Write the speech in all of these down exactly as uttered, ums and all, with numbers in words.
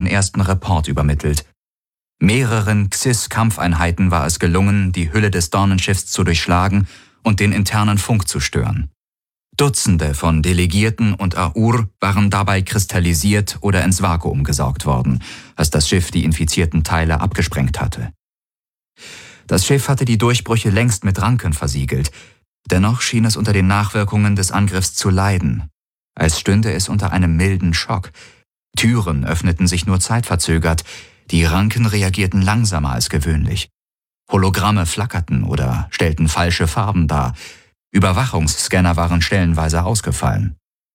ersten Report übermittelt. Mehreren Xys-Kampfeinheiten war es gelungen, die Hülle des Dornenschiffs zu durchschlagen und den internen Funk zu stören. Dutzende von Delegierten und Aur waren dabei kristallisiert oder ins Vakuum gesaugt worden, als das Schiff die infizierten Teile abgesprengt hatte. Das Schiff hatte die Durchbrüche längst mit Ranken versiegelt, dennoch schien es unter den Nachwirkungen des Angriffs zu leiden, als stünde es unter einem milden Schock. Türen öffneten sich nur zeitverzögert, die Ranken reagierten langsamer als gewöhnlich. Hologramme flackerten oder stellten falsche Farben dar. Überwachungsscanner waren stellenweise ausgefallen.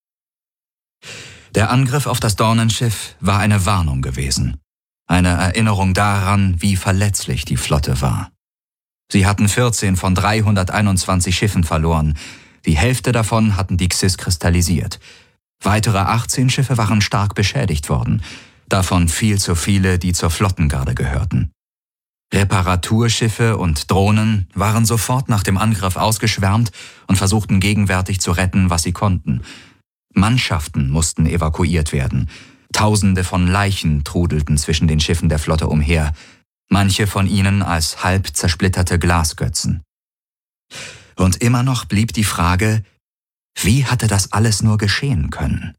Der Angriff auf das Dornenschiff war eine Warnung gewesen. Eine Erinnerung daran, wie verletzlich die Flotte war. Sie hatten vierzehn von dreihunderteinundzwanzig Schiffen verloren. Die Hälfte davon hatten die Xys kristallisiert. Weitere achtzehn Schiffe waren stark beschädigt worden. Davon viel zu viele, die zur Flottengarde gehörten. Reparaturschiffe und Drohnen waren sofort nach dem Angriff ausgeschwärmt und versuchten gegenwärtig zu retten, was sie konnten. Mannschaften mussten evakuiert werden. Tausende von Leichen trudelten zwischen den Schiffen der Flotte umher, manche von ihnen als halb zersplitterte Glasgötzen. Und immer noch blieb die Frage, wie hatte das alles nur geschehen können?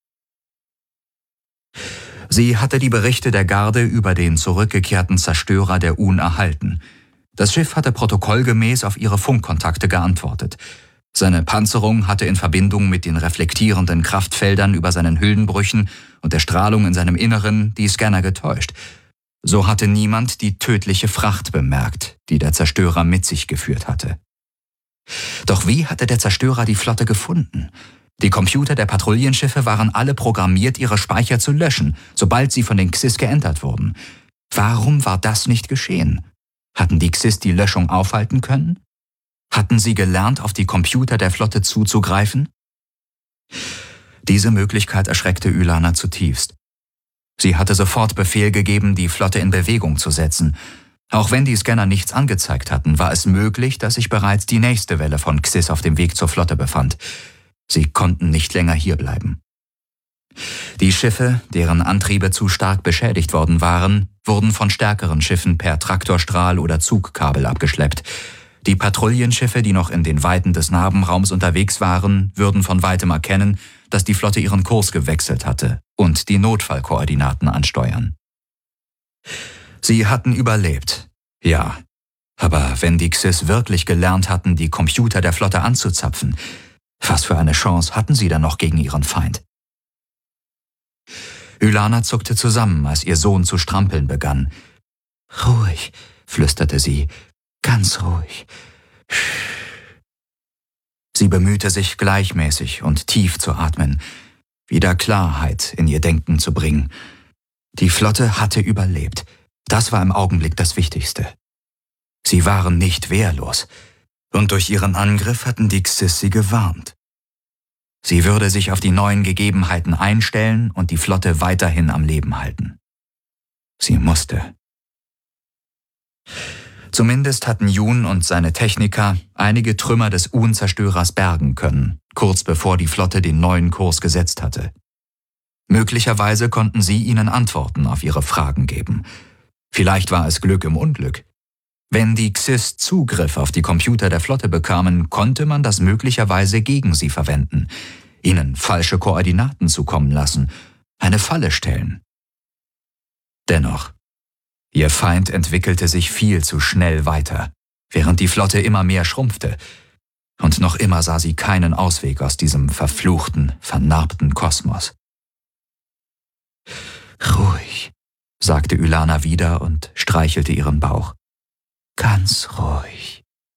Sie hatte die Berichte der Garde über den zurückgekehrten Zerstörer der Un erhalten. Das Schiff hatte protokollgemäß auf ihre Funkkontakte geantwortet. Seine Panzerung hatte in Verbindung mit den reflektierenden Kraftfeldern über seinen Hüllenbrüchen und der Strahlung in seinem Inneren die Scanner getäuscht. So hatte niemand die tödliche Fracht bemerkt, die der Zerstörer mit sich geführt hatte. Doch wie hatte der Zerstörer die Flotte gefunden? Die Computer der Patrouillenschiffe waren alle programmiert, ihre Speicher zu löschen, sobald sie von den Xys geentert wurden. Warum war das nicht geschehen? Hatten die Xys die Löschung aufhalten können? Hatten sie gelernt, auf die Computer der Flotte zuzugreifen? Diese Möglichkeit erschreckte Ylana zutiefst. Sie hatte sofort Befehl gegeben, die Flotte in Bewegung zu setzen. Auch wenn die Scanner nichts angezeigt hatten, war es möglich, dass sich bereits die nächste Welle von Xys auf dem Weg zur Flotte befand. Sie konnten nicht länger hierbleiben. Die Schiffe, deren Antriebe zu stark beschädigt worden waren, wurden von stärkeren Schiffen per Traktorstrahl oder Zugkabel abgeschleppt. Die Patrouillenschiffe, die noch in den Weiten des Narbenraums unterwegs waren, würden von weitem erkennen, dass die Flotte ihren Kurs gewechselt hatte und die Notfallkoordinaten ansteuern. Sie hatten überlebt, ja. Aber wenn die Xys wirklich gelernt hatten, die Computer der Flotte anzuzapfen, was für eine Chance hatten sie dann noch gegen ihren Feind? Ylana zuckte zusammen, als ihr Sohn zu strampeln begann. »Ruhig«, flüsterte sie, »ganz ruhig.« Sie bemühte sich, gleichmäßig und tief zu atmen, wieder Klarheit in ihr Denken zu bringen. Die Flotte hatte überlebt. Das war im Augenblick das Wichtigste. Sie waren nicht wehrlos. Und durch ihren Angriff hatten die Xys sie gewarnt. Sie würde sich auf die neuen Gegebenheiten einstellen und die Flotte weiterhin am Leben halten. Sie musste. Zumindest hatten Jun und seine Techniker einige Trümmer des Un-Zerstörers bergen können, kurz bevor die Flotte den neuen Kurs gesetzt hatte. Möglicherweise konnten sie ihnen Antworten auf ihre Fragen geben. Vielleicht war es Glück im Unglück. Wenn die Xys Zugriff auf die Computer der Flotte bekamen, konnte man das möglicherweise gegen sie verwenden, ihnen falsche Koordinaten zukommen lassen, eine Falle stellen. Dennoch, ihr Feind entwickelte sich viel zu schnell weiter, während die Flotte immer mehr schrumpfte, und noch immer sah sie keinen Ausweg aus diesem verfluchten, vernarbten Kosmos. »Ruhig«, sagte Ylana wieder und streichelte ihren Bauch. »Ganz ruhig.«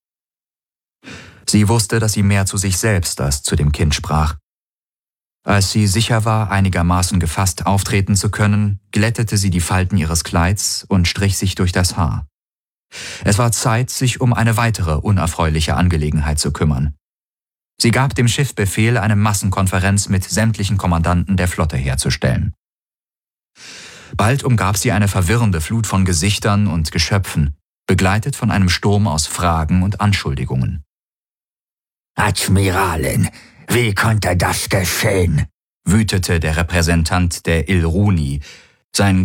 Sie wusste, dass sie mehr zu sich selbst als zu dem Kind sprach. Als sie sicher war, einigermaßen gefasst auftreten zu können, glättete sie die Falten ihres Kleids und strich sich durch das Haar. Es war Zeit, sich um eine weitere unerfreuliche Angelegenheit zu kümmern. Sie gab dem Schiff Befehl, eine Massenkonferenz mit sämtlichen Kommandanten der Flotte herzustellen. Bald umgab sie eine verwirrende Flut von Gesichtern und Geschöpfen, begleitet von einem Sturm aus Fragen und Anschuldigungen. »Admiralin, wie konnte das geschehen?« wütete der Repräsentant der Ilruni. Sein